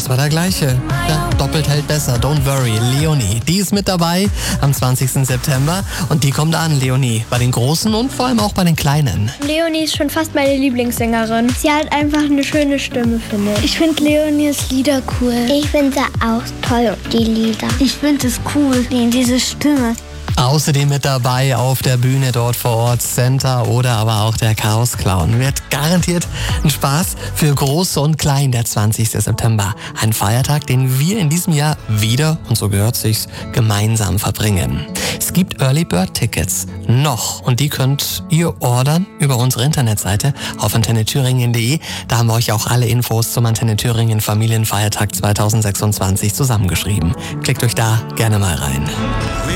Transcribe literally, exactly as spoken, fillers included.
Das war der gleiche. Ja, doppelt hält besser. Don't worry. Leonie, die ist mit dabei am zwanzigsten September. Und die kommt an, Leonie, bei den Großen und vor allem auch bei den Kleinen. Leonie ist schon fast meine Lieblingssängerin. Sie hat einfach eine schöne Stimme, finde ich. Ich finde Leonies Lieder cool. Ich finde sie auch toll, die Lieder. Ich finde es cool, diese Stimme. Außerdem mit dabei auf der Bühne dort vor Ort Santa oder aber auch der Chaos Clown. Wird garantiert ein Spaß für Groß und Klein, der zwanzigsten September. Ein Feiertag, den wir in diesem Jahr wieder, und so gehört sich's, gemeinsam verbringen. Es gibt Early Bird Tickets noch und die könnt ihr ordern über unsere Internetseite auf antenne thüringen punkt de. Da haben wir euch auch alle Infos zum Antenne Thüringen Familienfeiertag zweitausendsechsundzwanzig zusammengeschrieben. Klickt euch da gerne mal rein.